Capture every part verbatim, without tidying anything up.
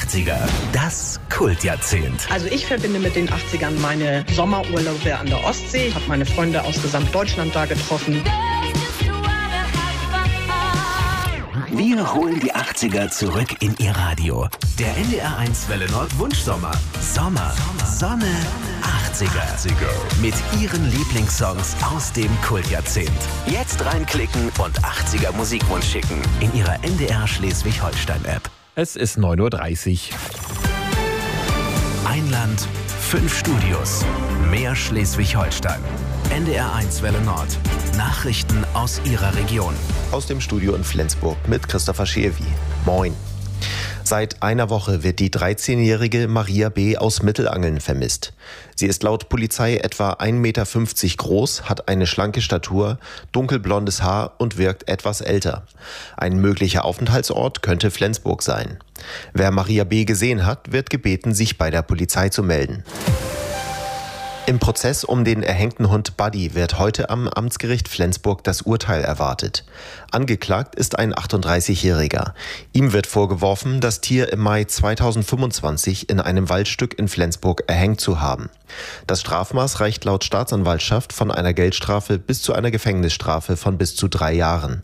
achtziger, das Kultjahrzehnt. Also ich verbinde mit den achtzigern meine Sommerurlaube an der Ostsee. Ich habe meine Freunde aus Gesamtdeutschland da getroffen. Wir holen die achtziger zurück in Ihr Radio. Der N D R eins Welle Nord Wunschsommer. Sommer, Sonne, achtziger. Mit Ihren Lieblingssongs aus dem Kultjahrzehnt. Jetzt reinklicken und achtziger Musikwunsch schicken in Ihrer N D R Schleswig-Holstein-App. Es ist neun Uhr dreißig. Ein Land, fünf Studios. Mehr Schleswig-Holstein. N D R eins Welle Nord. Nachrichten aus Ihrer Region. Aus dem Studio in Flensburg mit Christopher Schewi. Moin. Seit einer Woche wird die dreizehnjährige Maria B. aus Mittelangeln vermisst. Sie ist laut Polizei etwa ein Meter fünfzig groß, hat eine schlanke Statur, dunkelblondes Haar und wirkt etwas älter. Ein möglicher Aufenthaltsort könnte Flensburg sein. Wer Maria B. gesehen hat, wird gebeten, sich bei der Polizei zu melden. Im Prozess um den erhängten Hund Buddy wird heute am Amtsgericht Flensburg das Urteil erwartet. Angeklagt ist ein achtunddreißigjähriger. Ihm wird vorgeworfen, das Tier im Mai zweitausendfünfundzwanzig in einem Waldstück in Flensburg erhängt zu haben. Das Strafmaß reicht laut Staatsanwaltschaft von einer Geldstrafe bis zu einer Gefängnisstrafe von bis zu drei Jahren.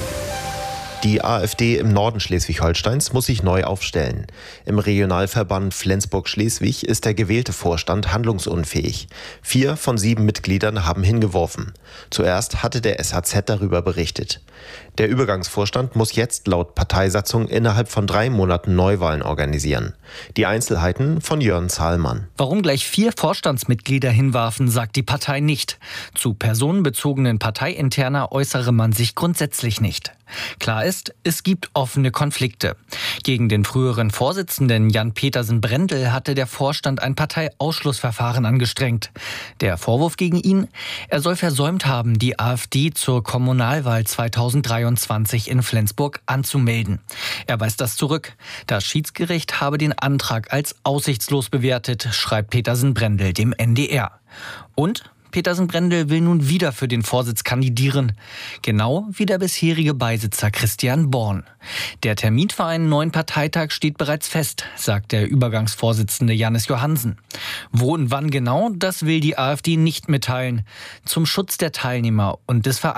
Die AfD im Norden Schleswig-Holsteins muss sich neu aufstellen. Im Regionalverband Flensburg-Schleswig ist der gewählte Vorstand handlungsunfähig. Vier von sieben Mitgliedern haben hingeworfen. Zuerst hatte der S H Z darüber berichtet. Der Übergangsvorstand muss jetzt laut Parteisatzung innerhalb von drei Monaten Neuwahlen organisieren. Die Einzelheiten von Jörn Zahlmann. Warum gleich vier Vorstandsmitglieder hinwarfen, sagt die Partei nicht. Zu personenbezogenen Parteiinterner äußere man sich grundsätzlich nicht. Klar ist, es gibt offene Konflikte. Gegen den früheren Vorsitzenden Jan Petersen Brendel hatte der Vorstand ein Parteiausschlussverfahren angestrengt. Der Vorwurf gegen ihn? Er soll versäumt haben, die AfD zur Kommunalwahl zweitausenddreiundzwanzig in Flensburg anzumelden. Er weist das zurück. Das Schiedsgericht habe den Antrag als aussichtslos bewertet, schreibt Petersen Brendel dem N D R. Und Petersen Brendel will nun wieder für den Vorsitz kandidieren. Genau wie der bisherige Beisitzer Christian Born. Der Termin für einen neuen Parteitag steht bereits fest, sagt der Übergangsvorsitzende Jannis Johansen. Wo und wann genau, das will die AfD nicht mitteilen. Zum Schutz der Teilnehmer und des Vereins